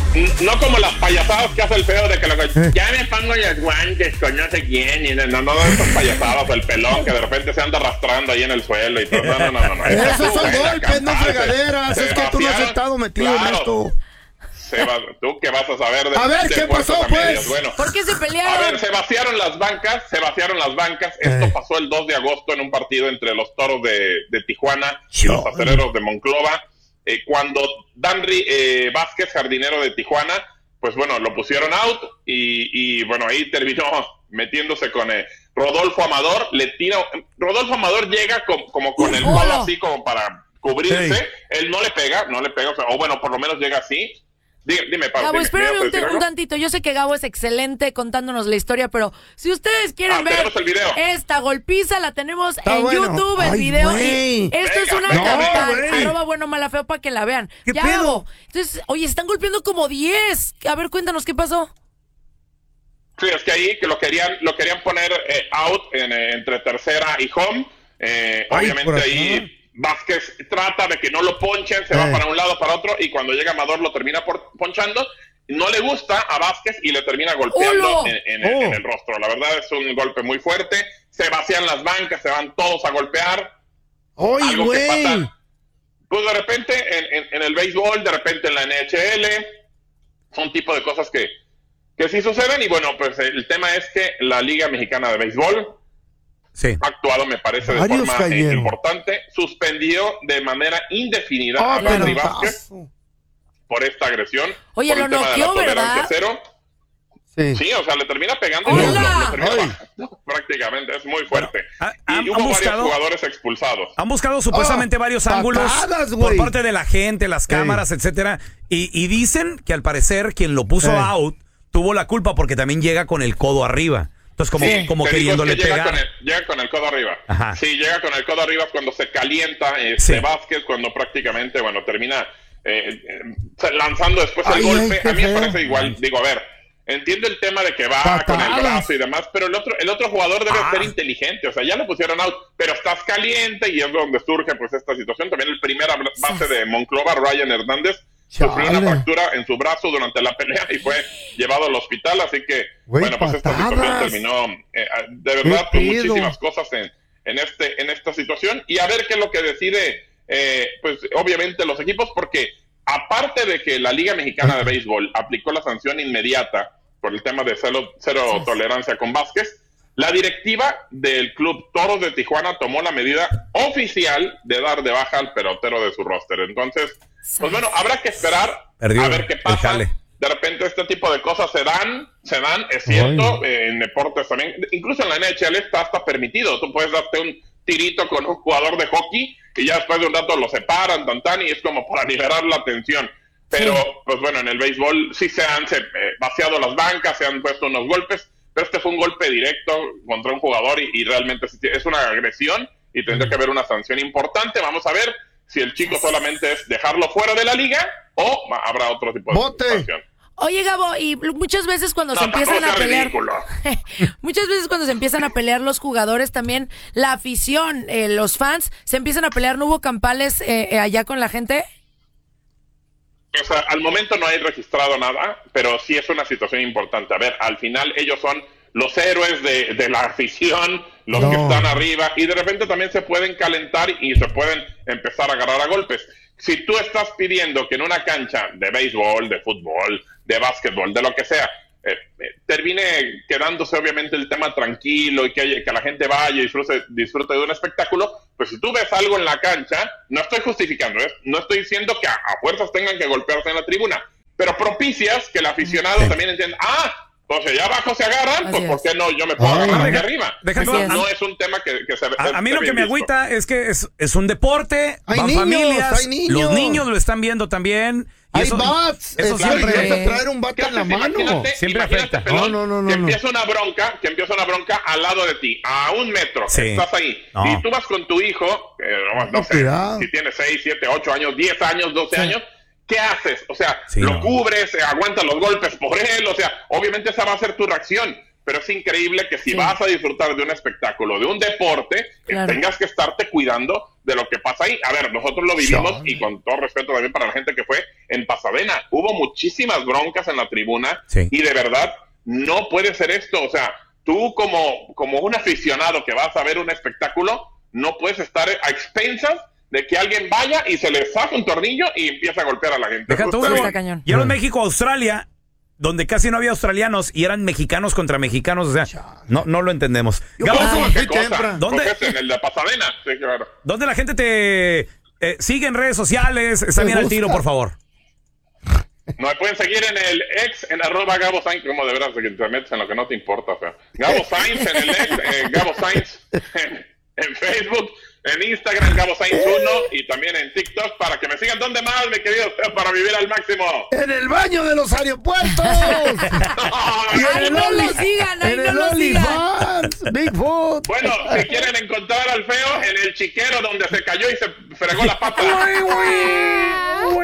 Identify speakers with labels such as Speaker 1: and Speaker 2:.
Speaker 1: No como las payasadas que hace el feo de que ya me pongo los guantes con no sé quién. Y no esas payasadas, el pelón que de repente se anda arrastrando ahí en el suelo y todo. No.
Speaker 2: Esos son golpes, no fregaderas. Es que tú no has estado metido en esto.
Speaker 1: ¿Tú qué vas a saber?
Speaker 2: A ver, ¿qué pasó, pues?
Speaker 1: Bueno,
Speaker 3: ¿por qué se pelearon?
Speaker 1: A ver, se vaciaron las bancas. Esto pasó el 2 de agosto en un partido entre los Toros de Tijuana y los Acereros de Monclova. Cuando Danry Vázquez, jardinero de Tijuana, pues bueno, lo pusieron out y bueno, ahí terminó metiéndose con Rodolfo Amador. Rodolfo Amador llega como con el palo así como para cubrirse. Sí. Él no le pega, o bueno, por lo menos llega así. Dime, Pablo.
Speaker 3: Gabo, espérame un tantito. Yo sé que Gabo es excelente contándonos la historia, pero si ustedes quieren ver esta golpiza, la tenemos YouTube, el video. Y esto es una capital. @buenomalafeo para que la vean.
Speaker 2: ¿Qué pedo?
Speaker 3: Gabo. Entonces, oye, están golpeando como 10. A ver, cuéntanos qué pasó.
Speaker 1: Sí, es que ahí que lo querían poner out entre tercera y home. Obviamente ahí Vázquez trata de que no lo ponchen, se va para un lado, para otro, y cuando llega Amador lo termina ponchando. No le gusta a Vázquez y le termina golpeando en el rostro. La verdad es un golpe muy fuerte. Se vacían las bancas, se van todos a golpear. Algo que pasa, pues de repente en el béisbol, de repente en la NHL, son tipo de cosas que sí suceden. Y bueno, pues el tema es que la Liga Mexicana de Béisbol ha actuado, me parece, de forma importante. Suspendió de manera indefinida a Danry Vázquez por esta agresión.
Speaker 3: Oye, lo noqueó, ¿verdad?
Speaker 1: Sí, o sea, le termina pegando prácticamente, es muy fuerte. Y hubo varios jugadores expulsados.
Speaker 4: Han buscado supuestamente varios ángulos por parte de la gente, las cámaras, etcétera. Y dicen que al parecer quien lo puso out tuvo la culpa porque también llega con el codo arriba. Entonces, como queriéndole pegar.
Speaker 1: Llega con el codo arriba.
Speaker 4: Ajá.
Speaker 1: Sí, llega con el codo arriba cuando se calienta Vázquez, cuando prácticamente, bueno, termina lanzando después el golpe. A mí me parece igual. Digo, a ver, entiendo el tema de que va con el brazo y demás, pero el otro jugador debe ser inteligente. O sea, ya le pusieron out, pero estás caliente y es donde surge pues esta situación. También el primer base de Monclova, Ryan Hernández, sufrió una fractura en su brazo durante la pelea y fue llevado al hospital, así que, bueno, pues esta situación terminó, de verdad, con muchísimas cosas en esta situación, y a ver qué es lo que decide, pues, obviamente los equipos, porque aparte de que la Liga Mexicana de Béisbol aplicó la sanción inmediata por el tema de cero tolerancia con Vázquez, la directiva del Club Toros de Tijuana tomó la medida oficial de dar de baja al pelotero de su roster. Entonces, pues bueno, habrá que esperar a ver qué pasa. De repente este tipo de cosas se dan, es cierto, en deportes también, incluso en la NHL está hasta permitido. Tú puedes darte un tirito con un jugador de hockey y ya después de un rato lo separan, y es como para liberar la tensión. Pero, pues bueno, en el béisbol sí se han vaciado las bancas, se han puesto unos golpes, pero este fue un golpe directo contra un jugador y realmente es una agresión y tendría que haber una sanción importante. Vamos a ver si el chico solamente es dejarlo fuera de la liga o habrá otro tipo de sanción.
Speaker 3: Oye, Gabo, y muchas veces cuando se empiezan a pelear, muchas veces cuando se empiezan a pelear los jugadores, también la afición, los fans, se empiezan a pelear. ¿No hubo campales allá con la gente?
Speaker 1: O sea, al momento no hay registrado nada, pero sí es una situación importante. A ver, al final ellos son los héroes de la afición, los que están arriba, y de repente también se pueden calentar y se pueden empezar a agarrar a golpes. Si tú estás pidiendo que en una cancha de béisbol, de fútbol, de básquetbol, de lo que sea, termine quedándose obviamente el tema tranquilo y que la gente vaya y disfrute de un espectáculo, pues si tú ves algo en la cancha, no estoy justificando, no estoy diciendo que a fuerzas tengan que golpearse en la tribuna, pero propicias que el aficionado también entienda, entonces ya abajo se agarran, pues ¿por qué no yo me puedo agarrar de arriba? No es un tema que se
Speaker 4: a mí lo que me agüita es que es un deporte, van familias, los niños lo están viendo también.
Speaker 2: Hay bats, siempre traer un bat en la mano.
Speaker 4: Siempre afecta.
Speaker 2: No.
Speaker 1: Que empieza una bronca al lado de ti, a 1 metro, estás ahí. Y tú vas con tu hijo, no sé, si tiene 6, 7, 8 años, 10 años, 12 años, ¿qué haces? O sea, lo cubres, aguantas los golpes por él, o sea, obviamente esa va a ser tu reacción. pero es increíble que si vas a disfrutar de un espectáculo, de un deporte, tengas que estarte cuidando de lo que pasa ahí. A ver, nosotros lo vivimos y con todo respeto también para la gente que fue en Pasadena, hubo muchísimas broncas en la tribuna y de verdad no puede ser esto. O sea, tú como un aficionado que vas a ver un espectáculo, no puedes estar a expensas de que alguien vaya y se le saca un tornillo y empieza a golpear a la gente.
Speaker 4: Deja tú, llegaron México a Australia, donde casi no había australianos y eran mexicanos contra mexicanos, o sea, no lo entendemos.
Speaker 1: ¿Dónde? En el de Pasadena. Sí, claro.
Speaker 4: ¿Dónde la gente te sigue en redes sociales? Está bien al tiro, por favor.
Speaker 1: Me pueden seguir en el ex, en @Gabo Sainz, como de verdad, que te metes en lo que no te importa, o sea. Gabo Sainz en el ex, Gabo Sainz en Facebook, en Instagram, Gabo Sainz 1 y también en TikTok para que me sigan. ¿Dónde más, mi querido? Para vivir al máximo.
Speaker 2: En el baño de los aeropuertos.
Speaker 3: Ahí no lo sigan, ahí no lo sigan.
Speaker 2: Bigfoot.
Speaker 1: Bueno, si quieren encontrar al feo, en el chiquero donde se cayó y se fregó la pata.